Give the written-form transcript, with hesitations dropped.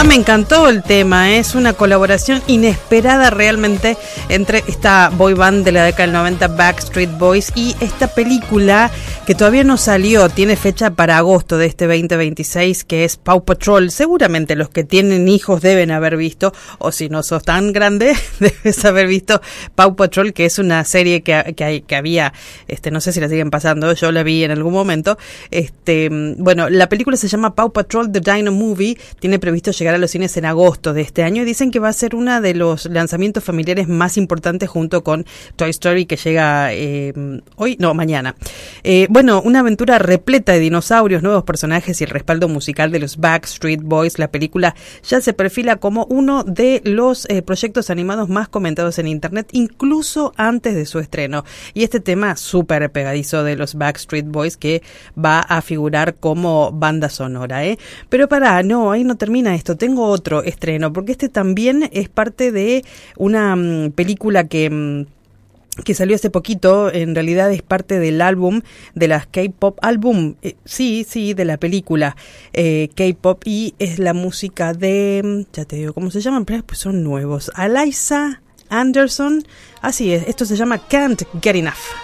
me encantó el tema, es una colaboración inesperada realmente entre esta boy band de la década del 90, Backstreet Boys, y esta película que todavía no salió, tiene fecha para agosto de este 2026, que es Paw Patrol. Seguramente los que tienen hijos deben haber visto, o si no sos tan grande, debes haber visto Paw Patrol, que es una serie que había, no sé si la siguen pasando, yo la vi en algún momento. Bueno, la película se llama Paw Patrol The Dino Movie, tiene previsto llegar a los cines en agosto de este año y dicen que va a ser uno de los lanzamientos familiares más importantes junto con Toy Story, que llega mañana. Bueno, una aventura repleta de dinosaurios, nuevos personajes y el respaldo musical de los Backstreet Boys. La película ya se perfila como uno de los proyectos animados más comentados en internet, incluso antes de su estreno. Y este tema súper pegadizo de los Backstreet Boys que va a figurar como banda sonora, Pero ahí no termina esto. Tengo otro estreno, porque este también es parte de una película que salió hace poquito. En realidad es parte del álbum de las K-pop álbum, de la película K-pop, y es la música de, ya te digo cómo se llaman, pero pues son nuevos, Eliza Anderson, así es, esto se llama Can't Get Enough.